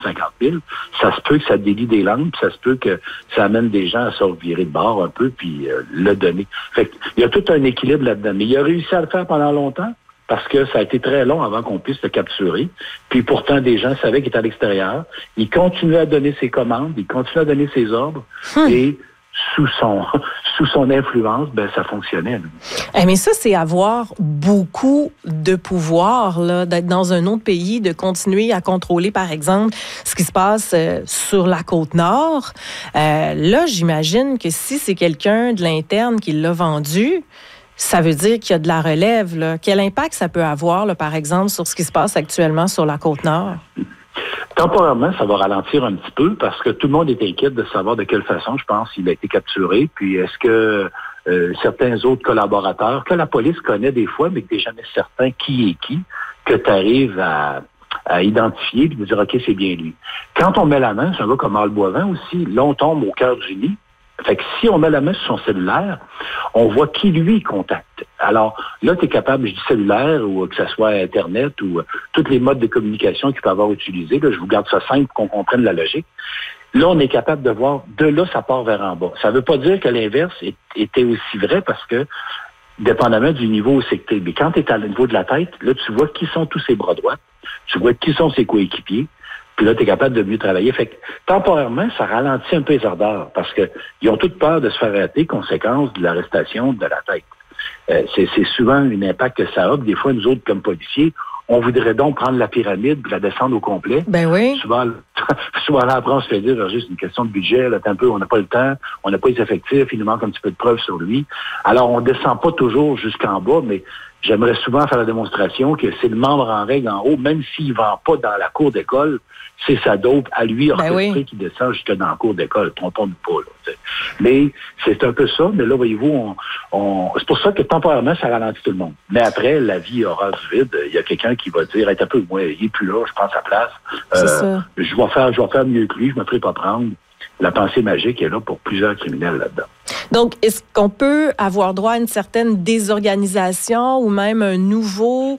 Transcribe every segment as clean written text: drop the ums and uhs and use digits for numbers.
50 000, ça se peut que ça délie des langues, puis ça se peut que ça amène des gens à se revirer de bord un peu, puis le donner. Fait que, il y a tout un équilibre là-dedans. Mais il a réussi à le faire pendant longtemps, parce que ça a été très long avant qu'on puisse le capturer. Puis pourtant, des gens savaient qu'il était à l'extérieur. Il continuait à donner ses commandes, il continuait à donner ses ordres, et sous son influence, ça fonctionnait. Mais ça, c'est avoir beaucoup de pouvoir, là, d'être dans un autre pays, de continuer à contrôler, par exemple, ce qui se passe sur la Côte-Nord. Là, j'imagine que si c'est quelqu'un de l'interne qui l'a vendu, ça veut dire qu'il y a de la relève, là. Quel impact ça peut avoir, là, par exemple, sur ce qui se passe actuellement sur la Côte-Nord? Temporairement, ça va ralentir un petit peu parce que tout le monde est inquiet de savoir de quelle façon, je pense, il a été capturé. Puis est-ce que certains autres collaborateurs, que la police connaît des fois, mais que tu n'es jamais certain qui est qui, que tu arrives à identifier et de dire, OK, c'est bien lui. Quand on met la main, c'est un gars comme Al Boivin aussi, là, on tombe au cœur du nid. Fait que si on met la main sur son cellulaire, on voit qui lui contacte. Alors là, tu es capable, je dis cellulaire ou que ce soit Internet ou tous les modes de communication qu'il peut avoir utilisés. Là, je vous garde ça simple pour qu'on comprenne la logique. Là, on est capable de voir, de là, ça part vers en bas. Ça ne veut pas dire que l'inverse était aussi vrai parce que, dépendamment du niveau où c'est que tu es. Mais quand tu es à le niveau de la tête, là, tu vois qui sont tous ses bras droits, tu vois qui sont ses coéquipiers. Puis là, tu es capable de mieux travailler. Fait que, temporairement, ça ralentit un peu les ardeurs parce qu'ils ont toute peur de se faire arrêter, conséquence de l'arrestation de la tête. C'est souvent un impact que ça a. Des fois, nous autres, comme policiers, on voudrait donc prendre la pyramide et la descendre au complet. Ben oui. Souvent là, après, on se fait dire, c'est une question de budget, là, un peu, on n'a pas le temps, on n'a pas les effectifs, il nous manque un petit peu de preuves sur lui. Alors, on descend pas toujours jusqu'en bas, mais j'aimerais souvent faire la démonstration que c'est le membre en règle en haut, même s'il ne vend pas dans la cour d'école, c'est sa dope à lui orchestrée qui descend jusque dans la cour d'école. Trompons-nous pas. Là, mais c'est un peu ça. Mais là, voyez-vous, c'est pour ça que temporairement, ça ralentit tout le monde. Mais après, la vie aura du vide. Il y a quelqu'un qui va dire, un peu, moi, il n'est plus là, je prends sa place. Je vais faire mieux que lui, je ne me ferai pas prendre. La pensée magique est là pour plusieurs criminels là-dedans. Donc, est-ce qu'on peut avoir droit à une certaine désorganisation ou même un nouveau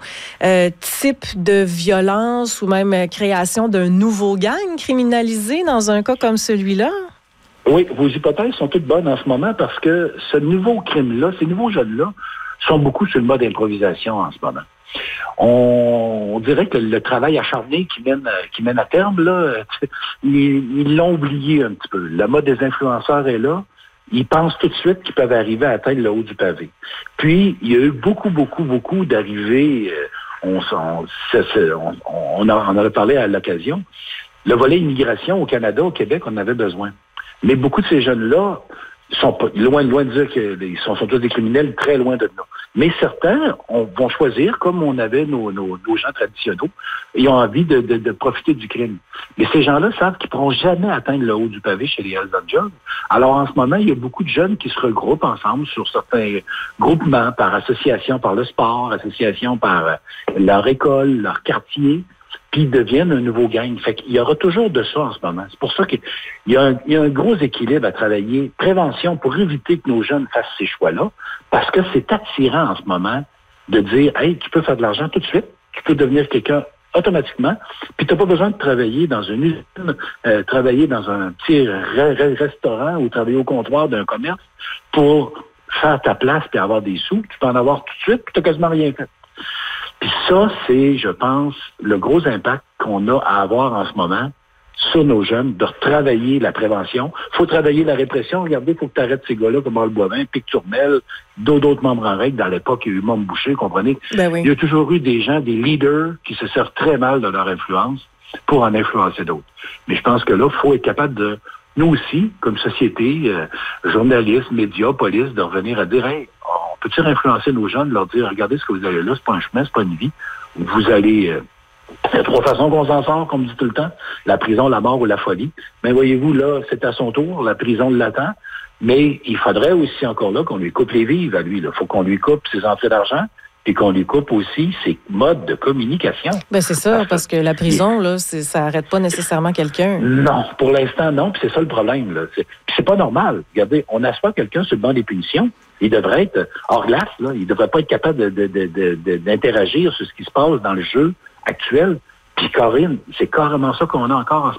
type de violence ou même création d'un nouveau gang criminalisé dans un cas comme celui-là? Oui, vos hypothèses sont toutes bonnes en ce moment parce que ce nouveau crime-là, ces nouveaux jeunes-là sont beaucoup sur le mode improvisation en ce moment. On dirait que le travail acharné qui mène à terme, là, ils l'ont oublié un petit peu. Le mode des influenceurs est là. Ils pensent tout de suite qu'ils peuvent arriver à atteindre le haut du pavé. Puis, il y a eu beaucoup d'arrivées. On en a parlé à l'occasion. Le volet immigration au Canada, au Québec, on en avait besoin. Mais beaucoup de ces jeunes-là sont pas, loin de dire qu'ils sont tous des criminels, très loin de nous. Mais certains vont choisir, comme on avait nos gens traditionnels, ils ont envie de profiter du crime. Mais ces gens-là savent qu'ils ne pourront jamais atteindre le haut du pavé chez les Hells Angels. Alors, en ce moment, il y a beaucoup de jeunes qui se regroupent ensemble sur certains groupements, par association, par le sport, association par leur école, leur quartier, puis ils deviennent un nouveau gang. Fait qu'il y aura toujours de ça en ce moment. C'est pour ça qu'il y a un gros équilibre à travailler. Prévention pour éviter que nos jeunes fassent ces choix-là, parce que c'est attirant en ce moment de dire, hey, tu peux faire de l'argent tout de suite, tu peux devenir quelqu'un automatiquement, puis tu n'as pas besoin de travailler dans une usine, travailler dans un petit restaurant ou travailler au comptoir d'un commerce pour faire ta place puis avoir des sous. Tu peux en avoir tout de suite, puis tu n'as quasiment rien fait. Puis ça, c'est, je pense, le gros impact qu'on a à avoir en ce moment sur nos jeunes, de retravailler la prévention. Il faut travailler la répression. Regardez, il faut que tu arrêtes ces gars-là comme Al Boivin, Pic Turmel, d'autres membres en règle. Dans l'époque, il y a eu Mom Boucher, comprenez? Ben oui. Il y a toujours eu des gens, des leaders qui se servent très mal de leur influence pour en influencer d'autres. Mais je pense que là, il faut être capable de, nous aussi, comme société, journalistes, médias, police, de revenir à dire, hey, on peut-il influencer nos jeunes, leur dire, regardez ce que vous avez là, c'est pas un chemin, c'est pas une vie. Vous allez... il y a 3 façons qu'on s'en sort, comme dit tout le temps. La prison, la mort ou la folie. Mais voyez-vous, là, c'est à son tour. La prison l'attend. Mais il faudrait aussi encore là qu'on lui coupe les vives à lui. Il faut qu'on lui coupe ses entrées d'argent et qu'on lui coupe aussi ses modes de communication. Ben c'est ça, parce que la prison, là, ça n'arrête pas nécessairement quelqu'un. Non, pour l'instant, non. Puis c'est ça le problème. Là. Puis c'est pas normal. Regardez, on assoit quelqu'un sur le banc des punitions. Il devrait être hors glace. Là. Il devrait pas être capable d'interagir sur ce qui se passe dans le jeu actuel. Puis Corinne, c'est carrément ça qu'on a encore en ce